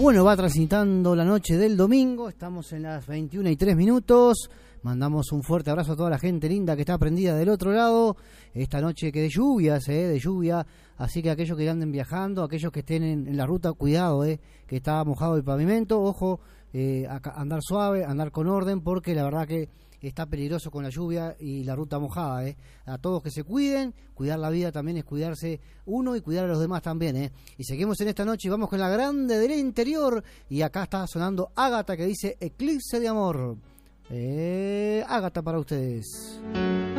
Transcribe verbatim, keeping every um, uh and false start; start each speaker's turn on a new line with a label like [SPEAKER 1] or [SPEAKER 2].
[SPEAKER 1] Bueno, va transitando la noche del domingo, estamos en las veintiuna y tres minutos. Mandamos un fuerte abrazo a toda la gente linda que está prendida del otro lado. Esta noche que de lluvias, eh, de lluvia. Así que aquellos que anden viajando, aquellos que estén en, en la ruta, cuidado, eh, que está mojado el pavimento. Ojo, eh, a, a andar suave, andar con orden, porque la verdad que está peligroso con la lluvia y la ruta mojada. Eh. A todos que se cuiden, cuidar la vida también es cuidarse uno y cuidar a los demás también. Eh. Y seguimos en esta noche y vamos con la grande del interior. Y acá está sonando Ágata que dice Eclipse de Amor. Eh, Ágata para ustedes.